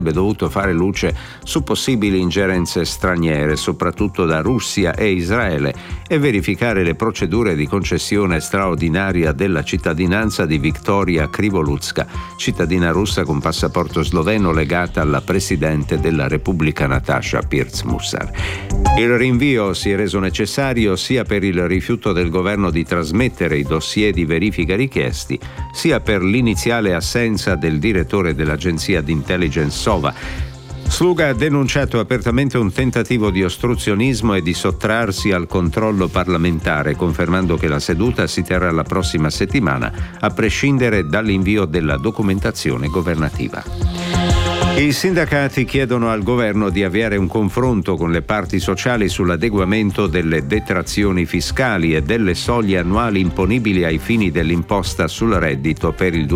dovuto fare luce su possibili ingerenze straniere, soprattutto da Russia e Israele, e verificare le procedure di concessione straordinaria della cittadinanza di Viktoria Krivolutska, cittadina russa con passaporto sloveno legata alla presidente della Repubblica Natasha Pirc-Musar. Il rinvio si è reso necessario sia per il rifiuto del governo di trasmettere i dossier di verifica richiesti, sia per l'iniziale assenza del direttore dell'agenzia di intelligence Sova. Sluga ha denunciato apertamente un tentativo di ostruzionismo e di sottrarsi al controllo parlamentare, confermando che la seduta si terrà la prossima settimana, a prescindere dall'invio della documentazione governativa. I sindacati chiedono al governo di avviare un confronto con le parti sociali sull'adeguamento delle detrazioni fiscali e delle soglie annuali imponibili ai fini dell'imposta sul reddito per il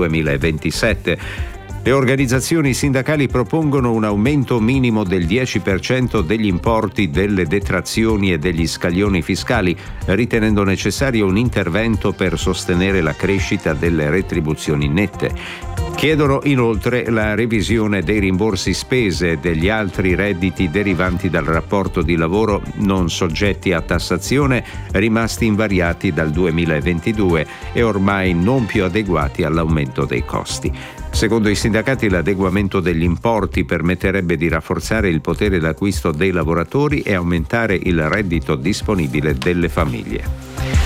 2027. Le organizzazioni sindacali propongono un aumento minimo del 10% degli importi delle detrazioni e degli scaglioni fiscali, ritenendo necessario un intervento per sostenere la crescita delle retribuzioni nette. Chiedono inoltre la revisione dei rimborsi spese e degli altri redditi derivanti dal rapporto di lavoro non soggetti a tassazione, rimasti invariati dal 2022 e ormai non più adeguati all'aumento dei costi. Secondo i sindacati, l'adeguamento degli importi permetterebbe di rafforzare il potere d'acquisto dei lavoratori e aumentare il reddito disponibile delle famiglie.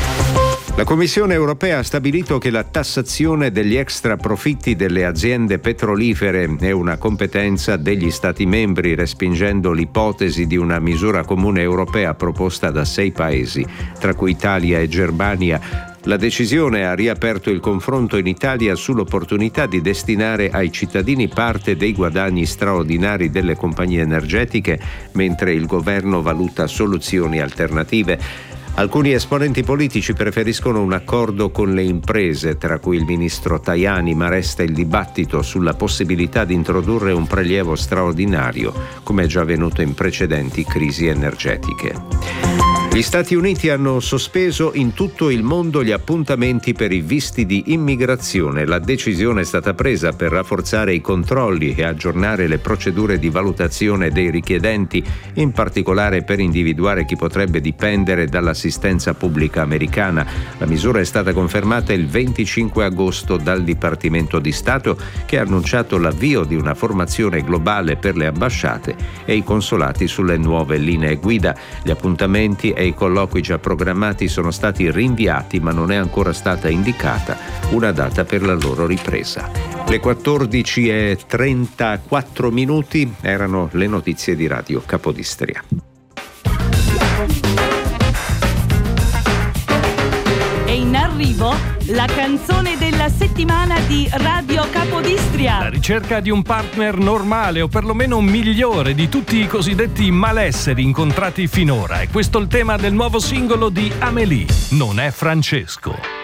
La Commissione europea ha stabilito che la tassazione degli extra profitti delle aziende petrolifere è una competenza degli Stati membri, respingendo l'ipotesi di una misura comune europea proposta da 6 paesi, tra cui Italia e Germania. La decisione ha riaperto il confronto in Italia sull'opportunità di destinare ai cittadini parte dei guadagni straordinari delle compagnie energetiche, mentre il governo valuta soluzioni alternative. Alcuni esponenti politici preferiscono un accordo con le imprese, tra cui il ministro Tajani, ma resta il dibattito sulla possibilità di introdurre un prelievo straordinario, come è già avvenuto in precedenti crisi energetiche. Gli Stati Uniti hanno sospeso in tutto il mondo gli appuntamenti per i visti di immigrazione. La decisione è stata presa per rafforzare i controlli e aggiornare le procedure di valutazione dei richiedenti, in particolare per individuare chi potrebbe dipendere dall'assistenza pubblica americana. La misura è stata confermata il 25 agosto dal Dipartimento di Stato, che ha annunciato l'avvio di una formazione globale per le ambasciate e i consolati sulle nuove linee guida. Gli appuntamenti e i colloqui già programmati sono stati rinviati, ma non è ancora stata indicata una data per la loro ripresa. Le 14:34 erano le notizie di Radio Capodistria. È in arrivo la canzone della settimana di Radio Capodistria. La ricerca di un partner normale, o perlomeno migliore di tutti i cosiddetti malesseri incontrati finora. È questo il tema del nuovo singolo di Amélie, Non è Francesco.